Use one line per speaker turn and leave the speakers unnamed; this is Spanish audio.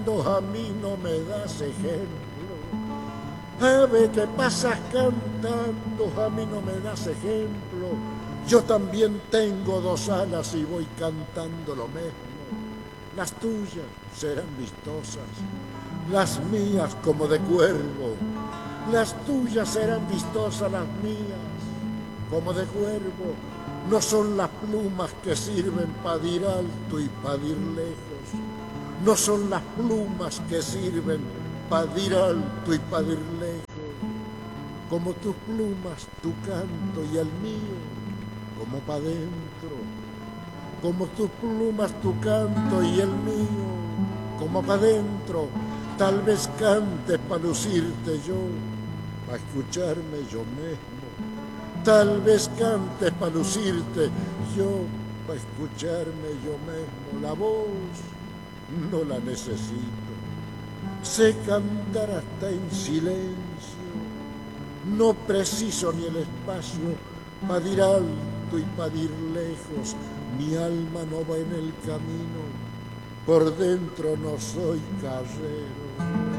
cantando, a mí no me das ejemplo. Ave que pasas cantando, a mí no me das ejemplo. Yo también tengo dos alas y voy cantando lo mismo. Las tuyas serán vistosas, las mías como de cuervo. Las tuyas serán vistosas, las mías como de cuervo. No son las plumas que sirven para ir alto y para ir lejos. No son las plumas que sirven para ir alto y para ir lejos. Como tus plumas, tu canto y el mío, como para dentro. Como tus plumas, tu canto y el mío, como para dentro. Tal vez cantes para lucirte yo, para escucharme yo mismo. Tal vez cantes para lucirte yo, para escucharme yo mismo. La voz no la necesito. Sé cantar hasta en silencio. No preciso ni el espacio para ir alto y para ir lejos. Mi alma no va en el camino, por dentro no soy carrero.